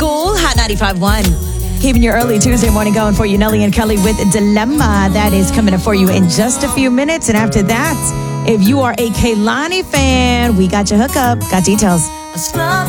School, Hot 95.1. Keeping your early Tuesday morning going for you, Nelly and Kelly with Dilemma. That is coming up for you in just a few minutes. And after that, if you are a Kehlani fan, we got your hookup. Got details.